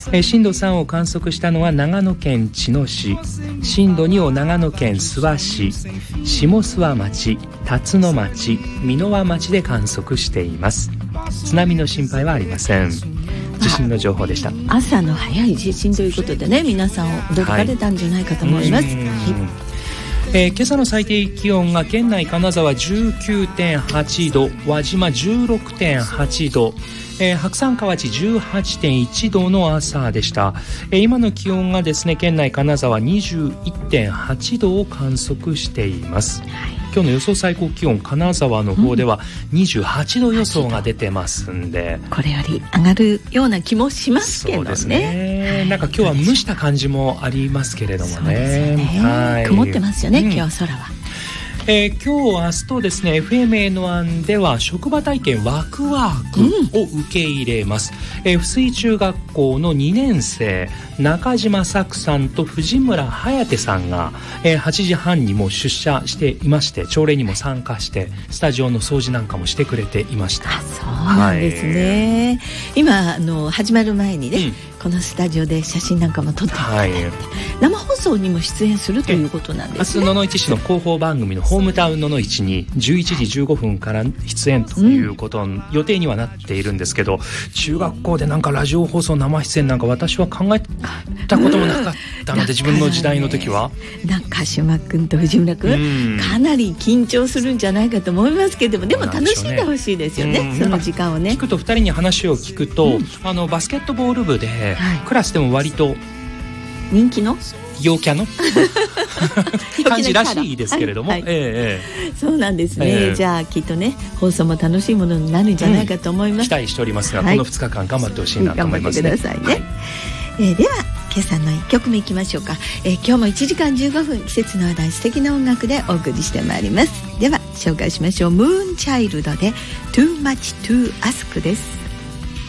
震度3を観測したのは長野県茅野市、震度2を長野県諏訪市、下諏訪町、辰野町、箕輪町で観測しています。津波の心配はありません。地震の情報でした。 朝の早い地震ということでね、皆さん驚かれたんじゃないかと思います。 今朝の最低気温が県内金沢 19.8 度、輪島 16.8 度、白山河内 18.1 度の朝でした。今の気温がですね、県内金沢 21.8 度を観測しています。今日の予想最高気温、金沢の方では28度予想が出てますんで、 これより上がるような気もしますけどね。 そうですね、なんか今日は蒸した感じもありますけれどもね。 そうですよね、曇ってますよね、今日空は。 今日明日とですね FMN1 では職場体験ワクワクを受け入れます。碓水中学校の2年生中島咲さんと藤村颯さんが、8時半にも出社していまして、朝礼にも参加してスタジオの掃除なんかもしてくれていました。 そうなんですね、今始まる前にね、このスタジオで写真なんかも撮っていただいて、生放送にも出演するということなんですね。 明日野々市市の広報番組のホームタウン野々市に11時15分から出演ということの予定にはなっているんですけど、中学校でなんかラジオ放送生出演なんか私は考えたこともなかったので、自分の時代の時は中島君と藤村君、かなり緊張するんじゃないかと思いますけども、でも楽しんでほしいですよね、その時間をね。 聞くと2人に話を聞くと、バスケットボール部で、クラスでも割と人気の陽キャの感じらしいですけれども、 そうなんですね、じゃあきっとね放送も楽しいものになるんじゃないかと思います、 期待しておりますが、この2日間頑張ってほしいなと思いますね。 頑張ってくださいね、では今朝の1曲目いきましょうか。今日も1時間15分季節の話題、素敵な音楽でお送りしてまいります。では紹介しましょう。ムーンチャイルドで Too Much to Ask です。